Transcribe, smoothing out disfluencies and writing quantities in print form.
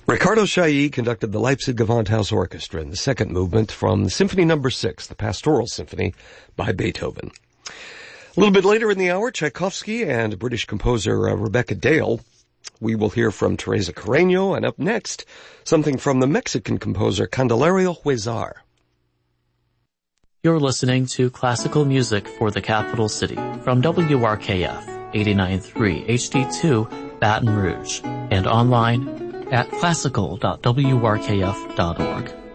Ricardo Chailly conducted the Leipzig Gewandhaus Orchestra in the second movement from Symphony No. 6, the Pastoral Symphony by Beethoven. A little bit later in the hour, Tchaikovsky and British composer Rebecca Dale. We will hear from Teresa Carreño, and up next, something from the Mexican composer Candelario Huizar. You're listening to classical music for the capital city from WRKF 89.3 HD2 Baton Rouge and online at classical.wrkf.org.